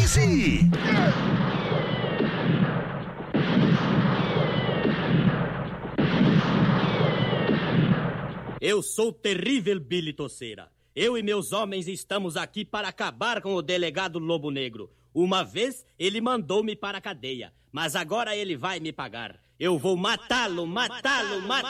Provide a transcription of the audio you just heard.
Easy. Eu sou o terrível Billy Tosseira. Eu e meus homens estamos aqui para acabar com o delegado Lobo Negro. Uma vez ele mandou-me para a cadeia, mas agora ele vai me pagar. Eu vou matá-lo, matá-lo, matá-lo.